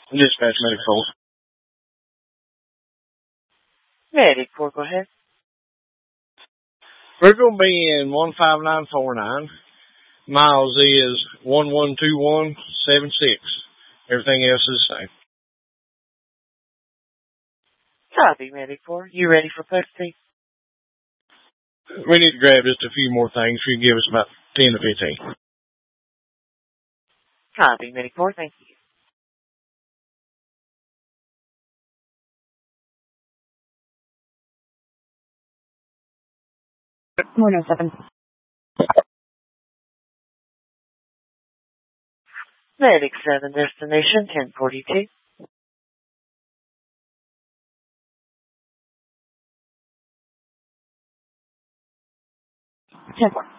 Dispatch Medic 4. Medic 4, go ahead. We're going to be in 15949. Miles is 112176. Everything else is the same. Copy, Medic 4. You ready for posting? We need to grab just a few more things. You can give us about 10 to 15. Copy, Medic 4. Thank you. Morning 7. Medic 7, destination 1042. 10-4.